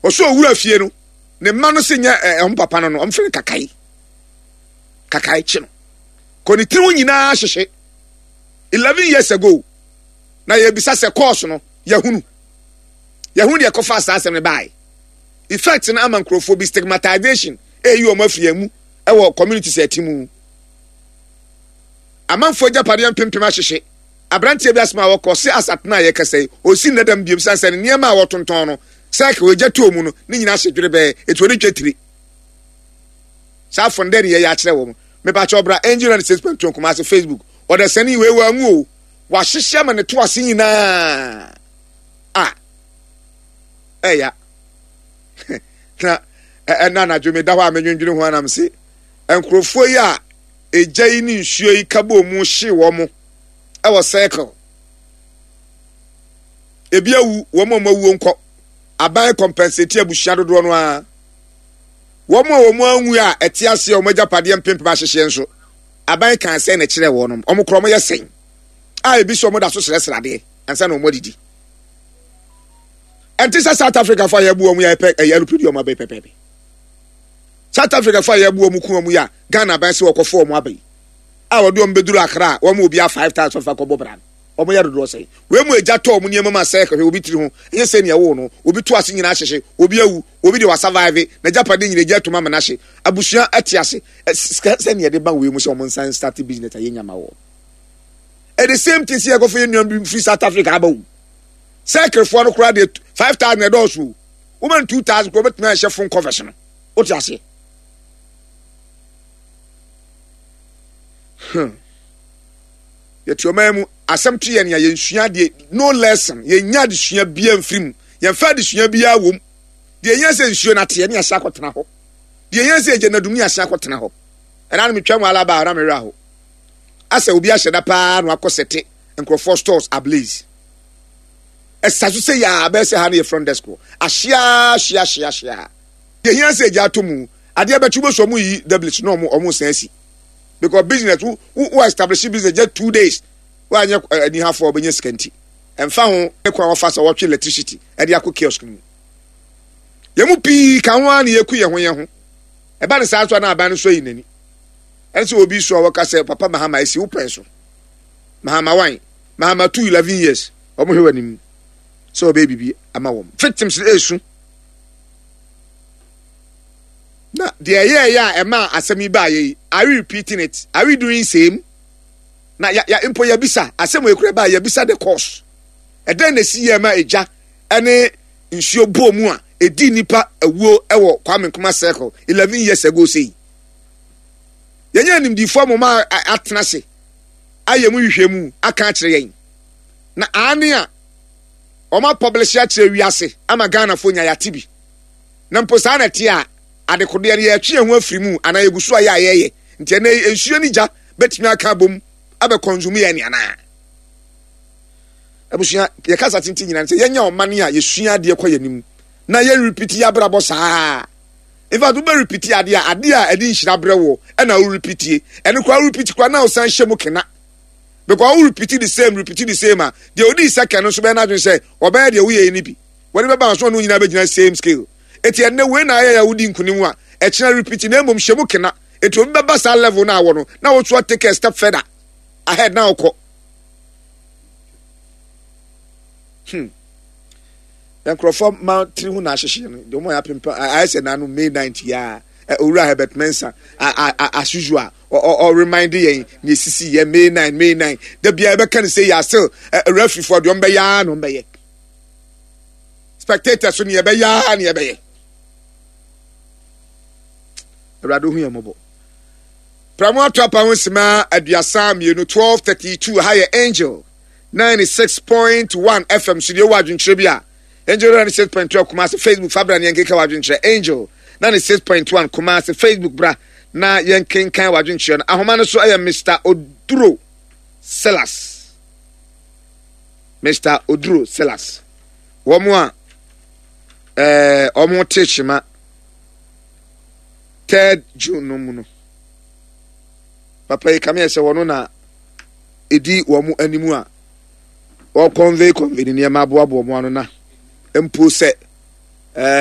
oso owura fie no ne mma no se nya papa no omfere kakai chino ko ni tiri nyina hyehye 11 years ago na ye bisa se course no yahunu ye kofa asasem ne bai effect na amankrofo stigmatization eyi o mafia mu ewo community setimu amanfo japade empempem ahyehye abrantie bi asma wo ko se asatna ye kase osi nadam biem sansan niam a wotonton no saka we jato mu no ni nyina hyedwere be etwori twetiri sa fonde ye ya kire wo me ba chobra angel 96.2 kuma se Facebook o da sani we wa mu o wa hyehye ma ne to ase nyina eya na jome da ho amenwendwene ho anam se enkrofo yi a ejai ni nsuo yi kabo mu hye wo mo e wo circle ebia wu wo mo mawu nko aban compensate abushia dodo no a wo mo anwu a etiase o majapade mpempe ba hyehye nso aban kan se na kire wo no o kro mo yesen a ebi so mo da so seresrade ansa na o mo didi Antisa South Africa for ya buo mu ya pe ya rupidio ma be pepepe. South Africa for ya buo mu ku mu ya Ghana ban se wokofo mu abai. A wodo mbeduru akra wo mu obi a 5000 fa ko bobran. O mu ya dodo sei. We mu eja to mu niam ma se ka obi tiri ho. Enye se ne ya wo no, obi to ase nyina hyehye, obi awu, obi de wa survive, na japade nyina eja to ma na hye. Abusua atiase. Se ne de ban we mu se o mu san start business ayenya ma wo. At the same thing se go for you free South Africa abawu. Circle for no crowd 5,000 dollars. Woman 2,000 go bet me chef phone conversion. What you say? Yet your memu assembly and ye nsua de no lesson. Ye nya de sua bia mfrim. Ye fa de sua bia wom. De yen se nsuo na te ne asa kwotena ho. De yen se je na dum ni asa kwotena ho. Era na metwa mu ala ba ara me ra ho. Asa obi a hyeda pa no akosete enkrofo stores ablaze. Esasu se ya be se ha na front desk ko ahia ye hian se ja to mu ade abetu so mu yi doubles no mu sensi because business who establish business just 2 days wa anya ni half for benye skanti emfa ho e kwa ofa so watch electricity e de akọ kiosk mu ye mu pi kan wa na ye ku ye ho e ba ne sa so na aba no so yi nani e se obi so waka se papa mahama esi wo pen so mahama 2 11 years omo hewa nim. So baby ama wom victims esu na the yeah ema asemi ba ye are we repeating it, are we doing same na ya impo ya bisa asem ekure ba ya bisa the course e den na si ya ma eja ene nsuo bo mu a edi nipa awuo ewo Kwame Nkrumah circle 11 years ago say yenya nim di form ma atena se ayemu hwehwemu aka kire yen na ane a Oma publish ya kire wiase ama Ghana fo nya yatibi na mposa na tie a adekode ya twe ho afirimu ana egusu aya ayeye nti na ensuo ni ja betimi aka bom abe consume ya ni ana abusia ye kasa tinti nyina nti yenya omane a yesua ade kwa yanim na ye repeat ya brabo saa if do be repeat ade a edi nhira brewo e na wo repeat e ene kwa repeat kwa na o san hyemu kena. Because we repeat the same. The only second, so be not say, obey the way any be. Whatever bounce one, you never the same skill. It's a no when I wouldn't kunima. A channel repeating name of Shemukena. It will be basa level now. Now, what's what take a step further? I had now call. Then Crawford Mount Trihuna Shishin. The more happen, I said, I know May 90 year. Ura Herbert Mensa as usual or remind ye ni sisi ye May 9 the be able can say ya still a referee for the umbeya no be spectators so ni be ya ni be Rado hu yamobo Pramo trapa wonsima aduasa mienu 1232 higher Angel 96.1 FM studio wadwunkyere bia Angel 96.2 Kumasi Facebook Fabra ni nkeka wadwunkyere Angel 96.1 Kumasi Facebook bra na yenkenkan wadwunkyere no ahoma no so aya Mr. Oduro Sellers womo a omo techima 3rd June no mu no papa e kame se wono na edi womo animu a o convey ni ma boabo mo ano na empo se